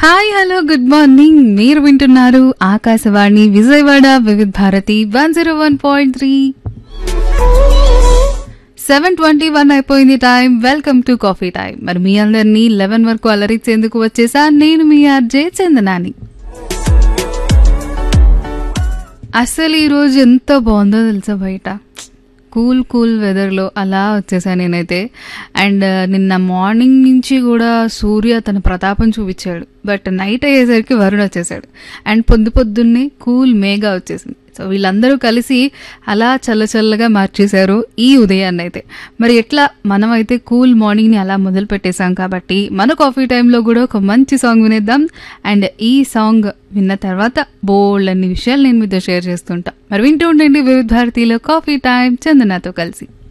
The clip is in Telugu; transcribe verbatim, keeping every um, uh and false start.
Hi hello good morning. మీరు వింటున్నారు ఆకాశవాణి విజయవాడ వివిధ Bharati one zero one point three. Seven twenty one అయిపోయింది time. Welcome to coffee time. మరి మీ అందరినీ లెవెన్ వరకు అలరించేందుకు వచ్చేసా నేను మీ ఆర్జే చందనాని. అసలు ఈరోజు ఎంత బాగుందో తెలుసా, బయట కూల్ కూల్ వెదర్లో అలా వచ్చేసాను నేనైతే. అండ్ నిన్న మార్నింగ్ నుంచి కూడా సూర్య తన ప్రతాపం చూపించాడు, బట్ నైట్ అయ్యేసరికి వరుణ్ వచ్చేసాడు. అండ్ పొద్దు పొద్దున్నే కూల్ మేఘా వచ్చేసింది. సో వీళ్ళందరూ కలిసి అలా చల్ల చల్లగా మార్చేశారు ఈ ఉదయాన్ని అయితే. మరి ఎట్లా మనమైతే కూల్ మార్నింగ్ని అలా మొదలు పెట్టేశాం కాబట్టి మన కాఫీ టైంలో కూడా ఒక మంచి సాంగ్ వినేద్దాం. అండ్ ఈ సాంగ్ విన్న తర్వాత బోల్డ్ అన్ని విషయాలు నేను మీతో షేర్ చేస్తుంటా. మరి వింటూ ఉండండి వివిధ భారతిలో కాఫీ టైం చందనాతో కలిసి.